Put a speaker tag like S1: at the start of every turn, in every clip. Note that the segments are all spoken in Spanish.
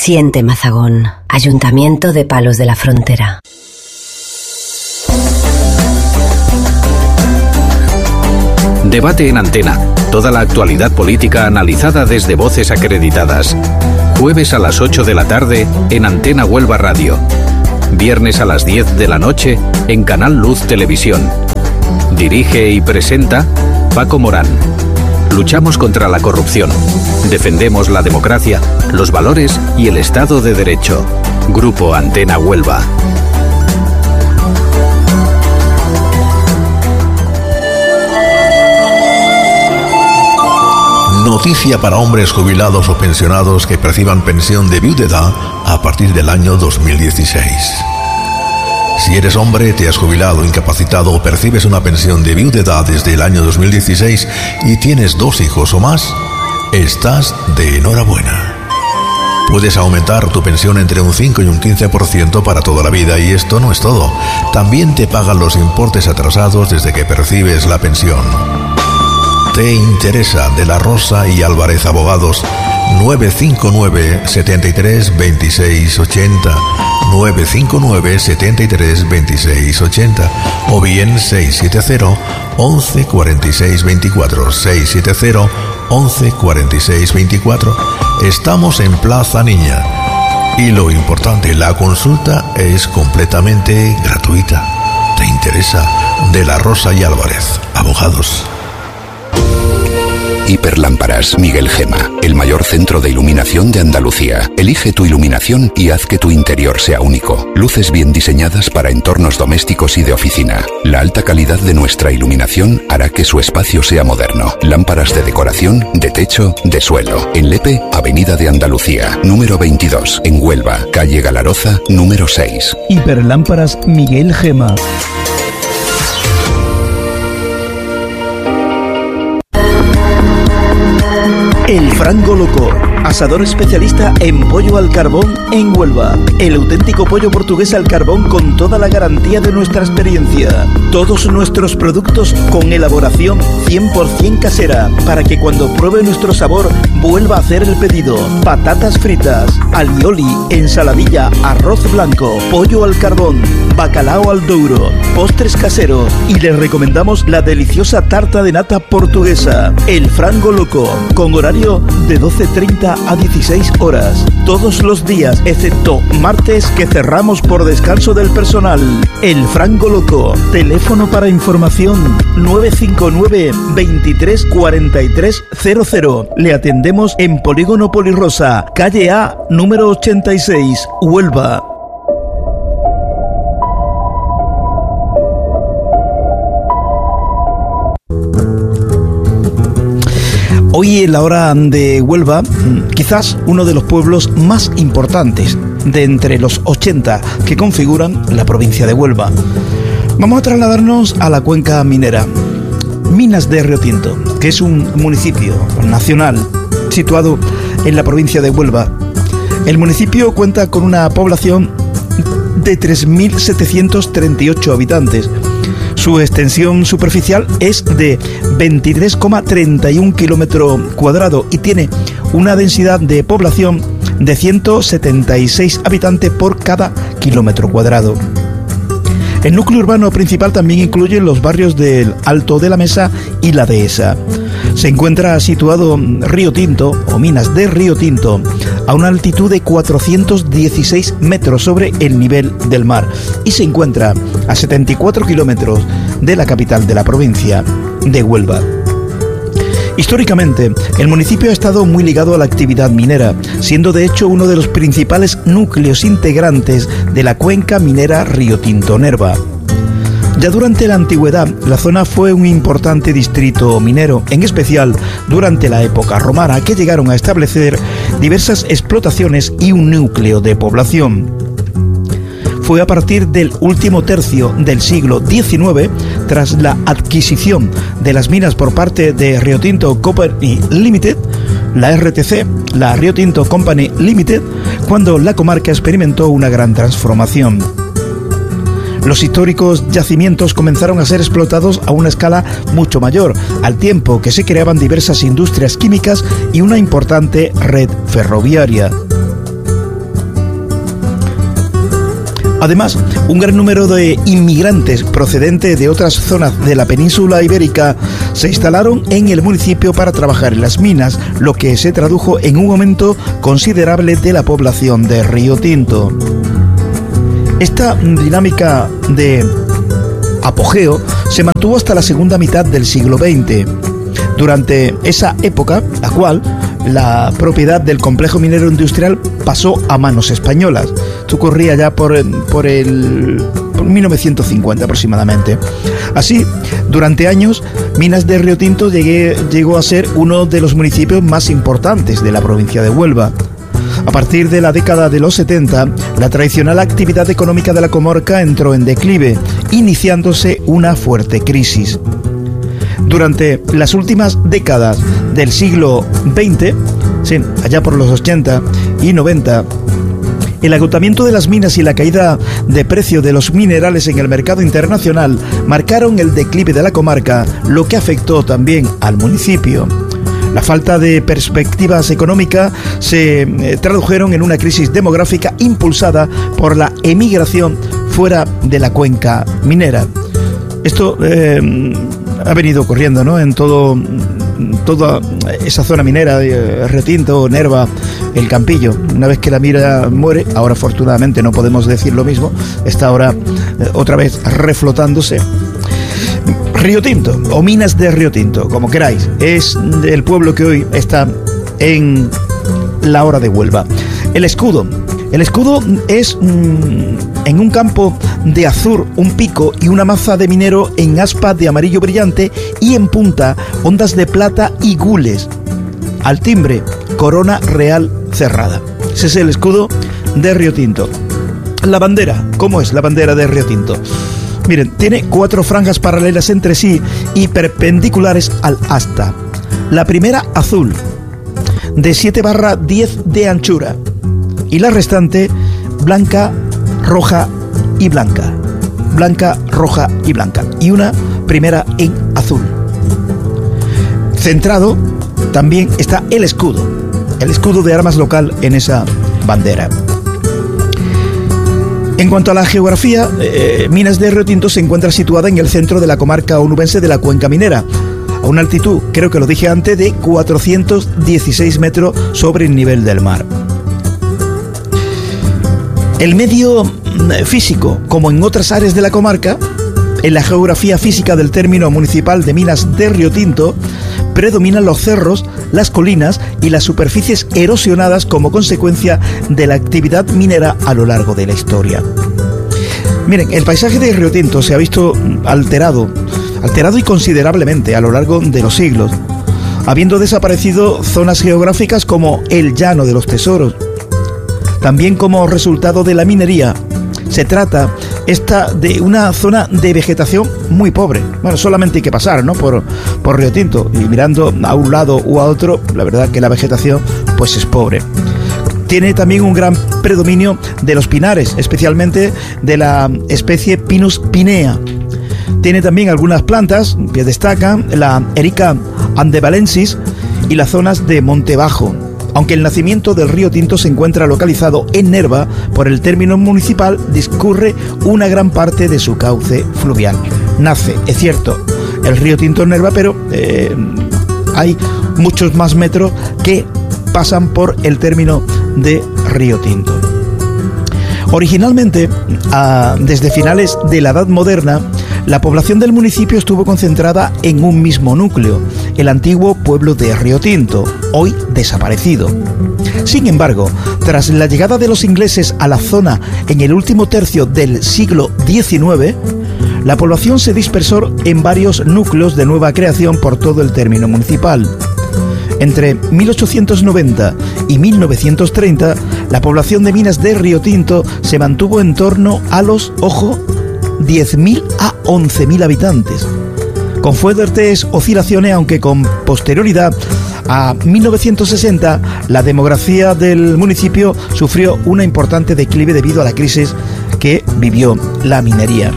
S1: Siente Mazagón, Ayuntamiento de Palos de la Frontera.
S2: Debate en Antena. Toda la actualidad política analizada desde voces acreditadas. Jueves a las 8 de la tarde en Antena Huelva Radio. Viernes a las 10 de la noche en Canal Luz Televisión. Dirige y presenta Paco Morán. Luchamos contra la corrupción. Defendemos la democracia, los valores y el Estado de Derecho. Grupo Antena Huelva.
S3: Noticia para hombres jubilados o pensionados que perciban pensión de viudedad a partir del año 2016. Si eres hombre, te has jubilado, incapacitado o percibes una pensión de viudedad desde el año 2016 y tienes 2 hijos o más, estás de enhorabuena. Puedes aumentar tu pensión entre un 5 y un 15% para toda la vida, y esto no es todo. También te pagan los importes atrasados desde que percibes la pensión. ¿Te interesa? De la Rosa y Álvarez Abogados, 959 73 26 80, 959 73 26 80, o bien 670 11 46 24, 670 11 46 24. Estamos en Plaza Niña. Y lo importante, la consulta es completamente gratuita. ¿Te interesa? De la Rosa y Álvarez Abogados.
S4: Hiperlámparas Miguel Gema, el mayor centro de iluminación de Andalucía. Elige tu iluminación y haz que tu interior sea único. Luces bien diseñadas para entornos domésticos y de oficina. La alta calidad de nuestra iluminación hará que su espacio sea moderno. Lámparas de decoración, de techo, de suelo. En Lepe, Avenida de Andalucía, número 22. En Huelva, calle Galaroza, número 6.
S5: Hiperlámparas Miguel Gema. El Frango Loco, asador especialista en pollo al carbón en Huelva. El auténtico pollo portugués al carbón con toda la garantía de nuestra experiencia. Todos nuestros productos con elaboración 100% casera, para que cuando pruebe nuestro sabor vuelva a hacer el pedido. Patatas fritas, alioli, ensaladilla, arroz blanco, pollo al carbón, bacalao al douro, postres caseros, y les recomendamos la deliciosa tarta de nata portuguesa. El Frango Loco, con horario de 12:30 a 16 horas, todos los días, excepto martes, que cerramos por descanso del personal. El Frango Loco, teléfono para información 959 23 43 00. Le atendemos en Polígono Polirosa, calle A, número 86, Huelva. Hoy en la hora de Huelva, quizás uno de los pueblos más importantes de entre los 80 que configuran la provincia de Huelva. Vamos a trasladarnos a la cuenca minera. Minas de Riotinto, que es un municipio nacional situado en la provincia de Huelva. El municipio cuenta con una población de 3.738 habitantes. Su extensión superficial es de 23,31 kilómetros cuadrados y tiene una densidad de población de 176 habitantes por cada kilómetro cuadrado. El núcleo urbano principal también incluye los barrios del Alto de la Mesa y la Dehesa. Se encuentra situado Riotinto, o Minas de Riotinto, a una altitud de 416 metros sobre el nivel del mar, y se encuentra a 74 kilómetros de la capital de la provincia de Huelva. Históricamente, el municipio ha estado muy ligado a la actividad minera, siendo de hecho uno de los principales núcleos integrantes de la cuenca minera Riotinto-Nerva. Ya durante la antigüedad, la zona fue un importante distrito minero, en especial durante la época romana, que llegaron a establecer diversas explotaciones y un núcleo de población. Fue a partir del último tercio del siglo XIX, tras la adquisición de las minas por parte de Rio Tinto Company Limited, la RTC, la Rio Tinto Company Limited, cuando la comarca experimentó una gran transformación. Los históricos yacimientos comenzaron a ser explotados a una escala mucho mayor, al tiempo que se creaban diversas industrias químicas y una importante red ferroviaria. Además, un gran número de inmigrantes procedentes de otras zonas de la península ibérica se instalaron en el municipio para trabajar en las minas, lo que se tradujo en un aumento considerable de la población de Río Tinto. Esta dinámica de apogeo se mantuvo hasta la segunda mitad del siglo XX. Durante esa época, la cual la propiedad del complejo minero industrial pasó a manos españolas. Esto ocurría ya por 1950 aproximadamente. Así, durante años, Minas de Río Tinto llegó a ser uno de los municipios más importantes de la provincia de Huelva. A partir de la década de los 70, la tradicional actividad económica de la comarca entró en declive, iniciándose una fuerte crisis. Durante las últimas décadas del siglo XX, sí, allá por los 80 y 90, el agotamiento de las minas y la caída de precio de los minerales en el mercado internacional marcaron el declive de la comarca, lo que afectó también al municipio. La falta de perspectivas económicas se tradujeron en una crisis demográfica impulsada por la emigración fuera de la cuenca minera. Esto ha venido ocurriendo, ¿no?, en toda esa zona minera, Río Tinto, Nerva, El Campillo. Una vez que la mina muere, ahora afortunadamente no podemos decir lo mismo, está ahora otra vez reflotándose. Río Tinto, o Minas de Río Tinto, como queráis, es el pueblo que hoy está en la hora de Huelva. El escudo es en un campo de azur, un pico y una maza de minero en aspa de amarillo brillante y en punta ondas de plata y gules. Al timbre, corona real cerrada. Ese es el escudo de Río Tinto. La bandera, ¿cómo es la bandera de Río Tinto? Miren, tiene 4 franjas paralelas entre sí y perpendiculares al asta. La primera azul, de 7/10 de anchura, y la restante blanca, roja y blanca. Blanca, roja y blanca. Y una primera en azul. Centrado también está el escudo de armas local en esa bandera. En cuanto a la geografía, Minas de Río Tinto se encuentra situada en el centro de la comarca onubense de la Cuenca Minera, a una altitud, creo que lo dije antes, de 416 metros sobre el nivel del mar. El medio físico, como en otras áreas de la comarca, en la geografía física del término municipal de Minas de Río Tinto, predominan los cerros, las colinas y las superficies erosionadas como consecuencia de la actividad minera a lo largo de la historia. Miren, el paisaje de Río Tinto se ha visto alterado y considerablemente a lo largo de los siglos, habiendo desaparecido zonas geográficas como el Llano de los Tesoros. También como resultado de la minería, se trata de una zona de vegetación muy pobre. Bueno, solamente hay que pasar, ¿no?, por Río Tinto y mirando a un lado u a otro, la verdad que la vegetación pues es pobre. Tiene también un gran predominio de los pinares, especialmente de la especie Pinus pinea. Tiene también algunas plantas que destacan, la Erica andevalensis y las zonas de Monte Bajo. Aunque el nacimiento del Río Tinto se encuentra localizado en Nerva, por el término municipal discurre una gran parte de su cauce fluvial. Nace, es cierto, el Río Tinto en Nerva, pero hay muchos más metros que pasan por el término de Río Tinto. Originalmente, desde finales de la Edad Moderna, la población del municipio estuvo concentrada en un mismo núcleo, el antiguo pueblo de Río Tinto, hoy desaparecido. Sin embargo, tras la llegada de los ingleses a la zona en el último tercio del siglo XIX, la población se dispersó en varios núcleos de nueva creación por todo el término municipal. Entre 1890 y 1930, la población de Minas de Río Tinto se mantuvo en torno a los, 10.000 a 11.000 habitantes, con fuertes oscilaciones, aunque con posterioridad a 1960 la demografía del municipio sufrió una importante declive debido a la crisis que vivió la minería.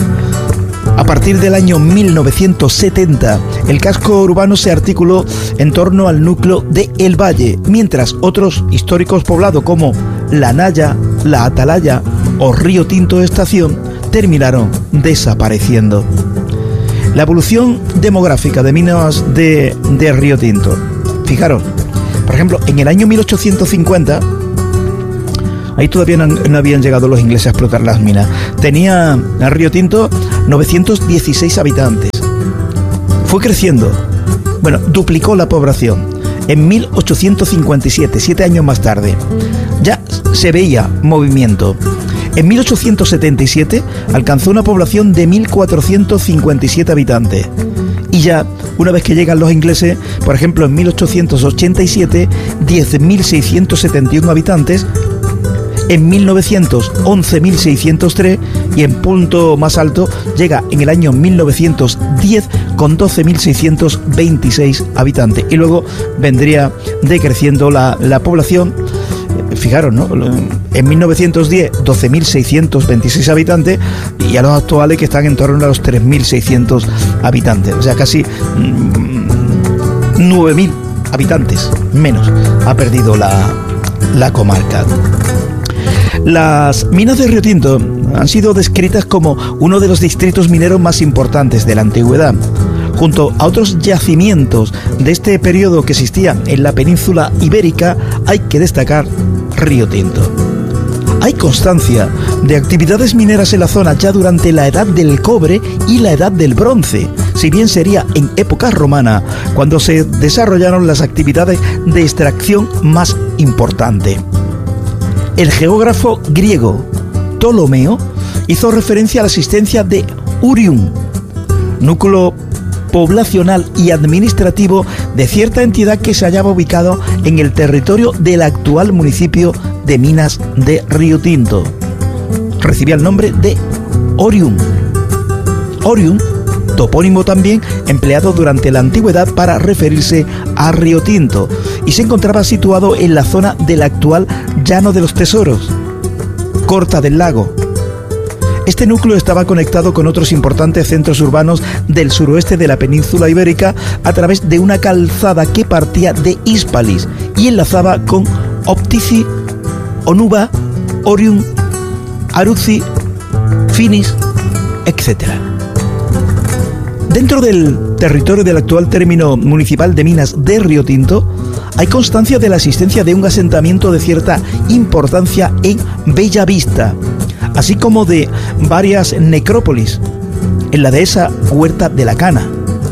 S5: A partir del año 1970, el casco urbano se articuló en torno al núcleo de El Valle, mientras otros históricos poblados como La Naya, La Atalaya o Río Tinto Estación terminaron desapareciendo. La evolución demográfica de minas de Río Tinto. Fijaros, por ejemplo, en el año 1850, ahí todavía no habían llegado los ingleses a explotar las minas. Tenía el Río Tinto 916 habitantes. Fue creciendo. Bueno, duplicó la población. En 1857, 7 años más tarde, ya se veía movimiento. En 1877 alcanzó una población de 1.457 habitantes. Y ya, una vez que llegan los ingleses, por ejemplo, en 1887, 10.671 habitantes. En 1900, 11.603, y en punto más alto llega en el año 1910 con 12.626 habitantes. Y luego vendría decreciendo la población. Fijaros, ¿no? En 1910, 12.626 habitantes, y a los actuales que están en torno a los 3.600 habitantes. O sea, casi 9.000 habitantes menos ha perdido la comarca. Las minas de Río Tinto han sido descritas como uno de los distritos mineros más importantes de la antigüedad. Junto a otros yacimientos de este periodo que existían en la península ibérica, hay que destacar Río Tinto. Hay constancia de actividades mineras en la zona ya durante la edad del cobre y la edad del bronce, si bien sería en época romana cuando se desarrollaron las actividades de extracción más importantes. El geógrafo griego Ptolomeo hizo referencia a la existencia de Urium, núcleo poblacional y administrativo de cierta entidad que se hallaba ubicado en el territorio del actual municipio de Minas de Río Tinto. Recibía el nombre de Orium. Orium, topónimo también empleado durante la antigüedad para referirse a Río Tinto, y se encontraba situado en la zona del actual Llano de los Tesoros, Corta del Lago. Este núcleo estaba conectado con otros importantes centros urbanos del suroeste de la península ibérica a través de una calzada que partía de Hispalis y enlazaba con Optici, Onuba, Orium, Aruzi, Finis, etc. Dentro del territorio del actual término municipal de Minas de Río Tinto, hay constancia de la existencia de un asentamiento de cierta importancia en Bella Vista, así como de varias necrópolis en la dehesa Huerta de la Cana.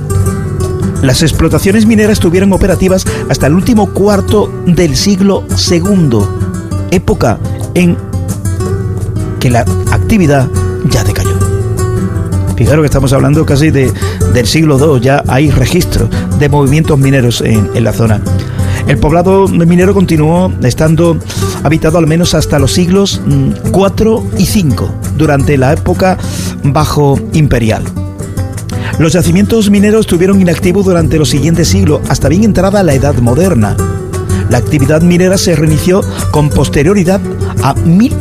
S5: Las explotaciones mineras estuvieron operativas hasta el último cuarto del siglo II, época en que la actividad ya decayó. Fijaros que estamos hablando casi del siglo II, ya hay registro de movimientos mineros en la zona. El poblado minero continuó estando habitado al menos hasta los siglos IV y V, durante la época bajo imperial. Los yacimientos mineros estuvieron inactivos durante los siguientes siglos, hasta bien entrada la Edad Moderna. La actividad minera se reinició con posterioridad a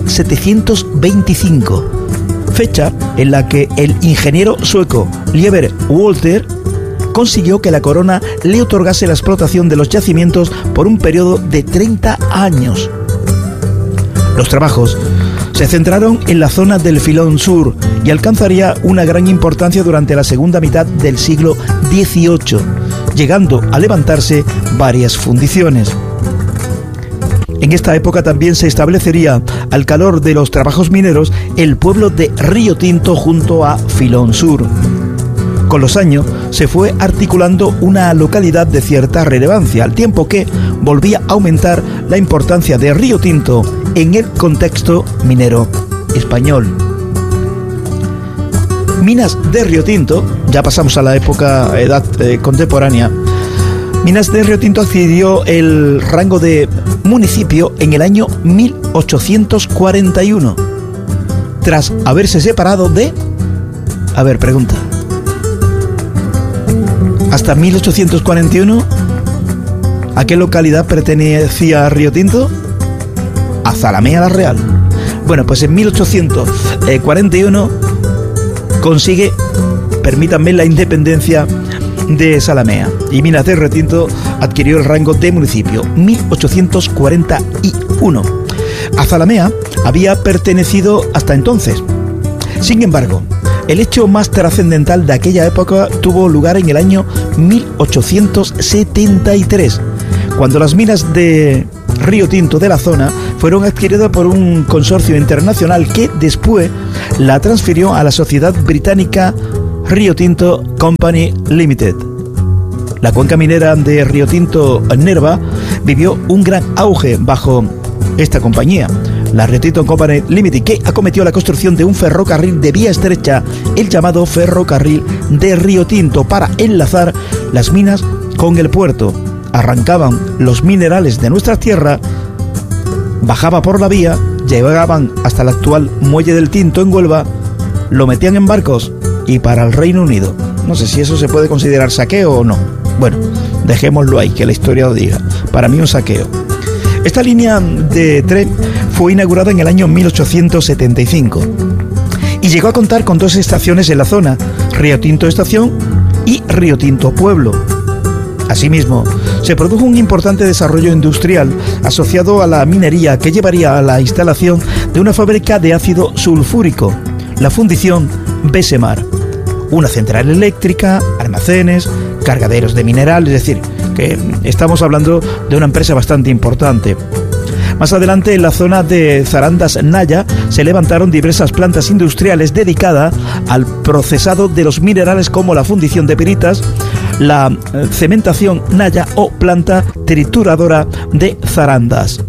S5: 1725, fecha en la que el ingeniero sueco Lieber Walter consiguió que la corona le otorgase la explotación de los yacimientos por un periodo de 30 años. Los trabajos se centraron en la zona del Filón Sur y alcanzaría una gran importancia durante la segunda mitad del siglo XVIII, llegando a levantarse varias fundiciones. En esta época también se establecería, al calor de los trabajos mineros, el pueblo de Río Tinto junto a Filón Sur. Con los años se fue articulando una localidad de cierta relevancia, al tiempo que volvía a aumentar la importancia de Río Tinto en el contexto minero español. Minas de Río Tinto, ya pasamos a la época edad contemporánea. Minas de Río Tinto adquirió el rango de municipio en el año 1841, tras haberse separado de... A ver, pregunta. Hasta 1841, ¿a qué localidad pertenecía Río Tinto? A Zalamea la Real. Bueno, pues en 1841 consigue, permítanme, la independencia de Zalamea, y Minas de Río Tinto adquirió el rango de municipio, 1841. A Zalamea había pertenecido hasta entonces. Sin embargo, el hecho más trascendental de aquella época tuvo lugar en el año 1873, cuando las minas de Río Tinto de la zona fueron adquiridas por un consorcio internacional que después la transfirió a la sociedad británica Rio Tinto Company Limited. La cuenca minera de Río Tinto Nerva vivió un gran auge bajo esta compañía, la Rio Tinto Company Limited, que acometió la construcción de un ferrocarril de vía estrecha, el llamado Ferrocarril de Río Tinto, para enlazar las minas con el puerto. Arrancaban los minerales de nuestra tierra, bajaba por la vía, llegaban hasta el actual Muelle del Tinto en Huelva, lo metían en barcos y para el Reino Unido. No sé si eso se puede considerar saqueo o no. Bueno, dejémoslo ahí, que la historia lo diga. Para mí un saqueo. Esta línea de tren fue inaugurada en el año 1875 y llegó a contar con 2 estaciones en la zona, Río Tinto Estación y Río Tinto Pueblo. Asimismo, se produjo un importante desarrollo industrial asociado a la minería que llevaría a la instalación de una fábrica de ácido sulfúrico, la fundición Bessemar, una central eléctrica, almacenes, cargaderos de mineral, es decir, que estamos hablando de una empresa bastante importante. Más adelante, en la zona de Zarandas Naya, se levantaron diversas plantas industriales dedicadas al procesado de los minerales, como la fundición de piritas, la cementación Naya o planta trituradora de Zarandas.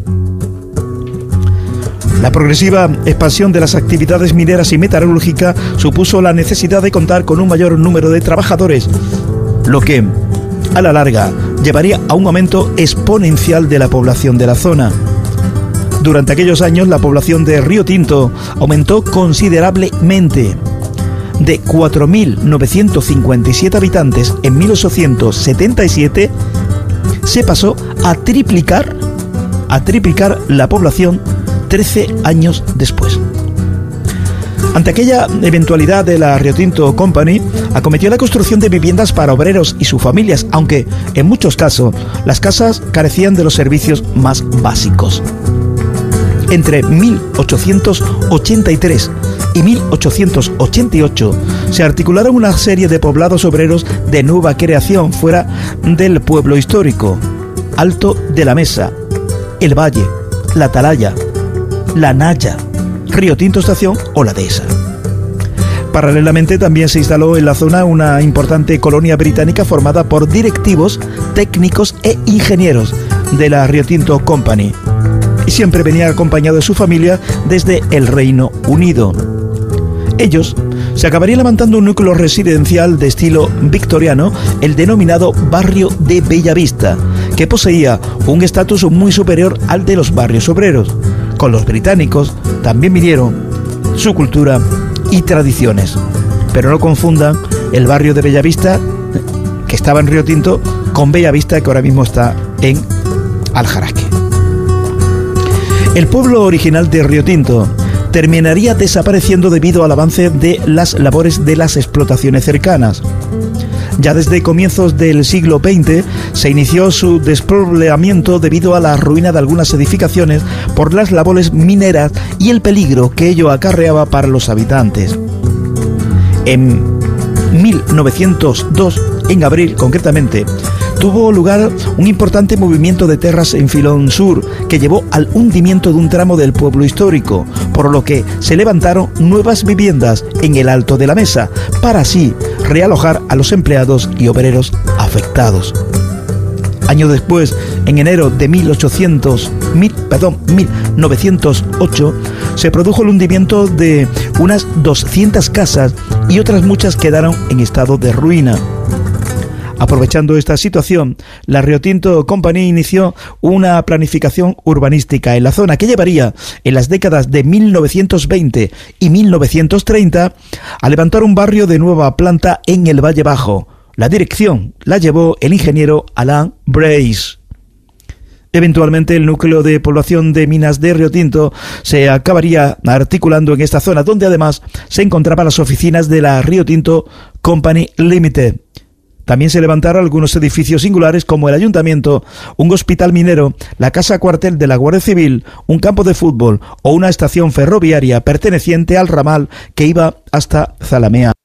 S5: La progresiva expansión de las actividades mineras y metalúrgicas supuso la necesidad de contar con un mayor número de trabajadores, lo que, a la larga, llevaría a un aumento exponencial de la población de la zona. Durante aquellos años, la población de Río Tinto aumentó considerablemente. De 4.957 habitantes en 1877, se pasó a triplicar la población 13 años después. Ante aquella eventualidad, de la Rio Tinto Company acometió la construcción de viviendas para obreros y sus familias, aunque en muchos casos las casas carecían de los servicios más básicos. Entre 1883 y 1888 se articularon una serie de poblados obreros de nueva creación fuera del pueblo histórico: Alto de la Mesa, El Valle, La Atalaya, La Naya, Río Tinto Estación o La Dehesa. Paralelamente, también se instaló en la zona una importante colonia británica formada por directivos, técnicos e ingenieros de la Rio Tinto Company, y siempre venía acompañado de su familia desde el Reino Unido. Ellos se acabarían levantando un núcleo residencial de estilo victoriano, el denominado Barrio de Bellavista, que poseía un estatus muy superior al de los barrios obreros. Con los británicos también vinieron su cultura y tradiciones. Pero no confundan el barrio de Bellavista, que estaba en Río Tinto, con Bellavista, que ahora mismo está en Aljaraque. El pueblo original de Río Tinto terminaría desapareciendo debido al avance de las labores de las explotaciones cercanas. Ya desde comienzos del siglo XX se inició su despoblamiento debido a la ruina de algunas edificaciones por las labores mineras y el peligro que ello acarreaba para los habitantes. En 1902, en abril concretamente, tuvo lugar un importante movimiento de tierras en Filón Sur que llevó al hundimiento de un tramo del pueblo histórico, por lo que se levantaron nuevas viviendas en el Alto de la Mesa, para así realojar a los empleados y obreros afectados. Años después, en enero de 1908, se produjo el hundimiento de unas 200 casas y otras muchas quedaron en estado de ruina. Aprovechando esta situación, la Rio Tinto Company inició una planificación urbanística en la zona que llevaría en las décadas de 1920 y 1930 a levantar un barrio de nueva planta en el Valle Bajo. La dirección la llevó el ingeniero Alain Brace. Eventualmente, el núcleo de población de minas de Río Tinto se acabaría articulando en esta zona, donde además se encontraban las oficinas de la Rio Tinto Company Limited. también se levantaron algunos edificios singulares como el ayuntamiento, un hospital minero, la casa cuartel de la Guardia Civil, un campo de fútbol o una estación ferroviaria perteneciente al ramal que iba hasta Zalamea.